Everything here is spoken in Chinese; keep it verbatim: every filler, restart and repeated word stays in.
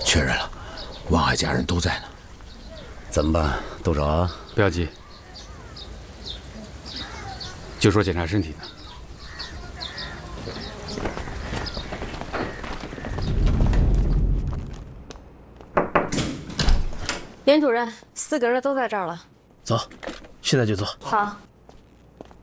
确认了，王海家人都在呢。 怎么办？都找啊？ 不要急，就说检查身体呢。 连主任，四个人都在这儿了。 走，现在就走。 好。